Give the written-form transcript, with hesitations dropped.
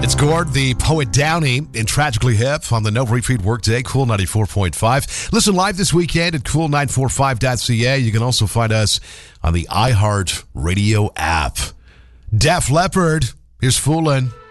It's Gord, the Poet Downey, in Tragically Hip on the No Repeat Workday, Cool 94.5. Listen live this weekend at cool945.ca. You can also find us on the iHeart Radio app. Def Leppard, here's Foolin'.